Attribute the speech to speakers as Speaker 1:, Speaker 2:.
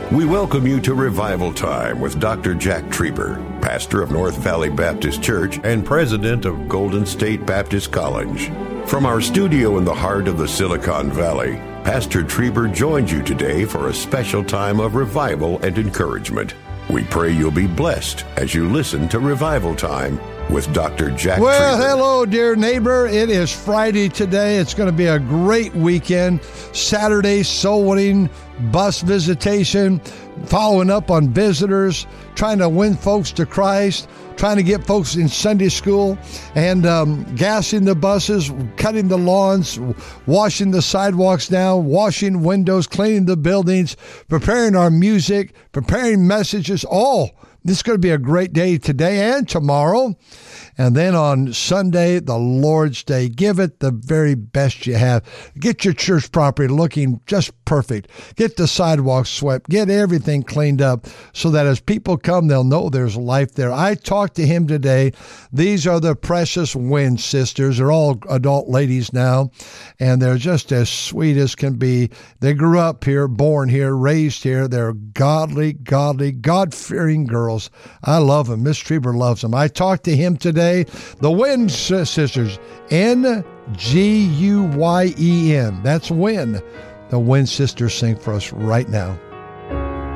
Speaker 1: We welcome you to Revival Time with Dr. Jack Trieber, pastor of North Valley Baptist Church and president of Golden State Baptist College. From our studio in the heart of the Silicon Valley, Pastor Trieber joins you today for a special time of revival and encouragement. We pray you'll be blessed as you listen to Revival Time with Dr. Jack
Speaker 2: Well,
Speaker 1: Trieber.
Speaker 2: hello, dear neighbor. It is Friday today. It's going to be a great weekend. Saturday, soul winning, bus visitation, following up on visitors, trying to win folks to Christ, trying to get folks in Sunday school, and gassing the buses, cutting the lawns, washing the sidewalks down, washing windows, cleaning the buildings, preparing our music, preparing messages. This is going to be a great day today and tomorrow. And then on Sunday, the Lord's Day, give it the very best you have. Get your church property looking just perfect. Get the sidewalks swept. Get everything cleaned up so that as people come, they'll know there's life there. I talked to him today. These are the precious Wynn sisters. They're all adult ladies now, and they're just as sweet as can be. They grew up here, born here, raised here. They're godly, God-fearing girls. I love them. Miss Trieber loves them. I talked to him today. The Wynn sisters, N-G-U-Y-E-N. That's Wynn. The Wynn sisters sing for us right now.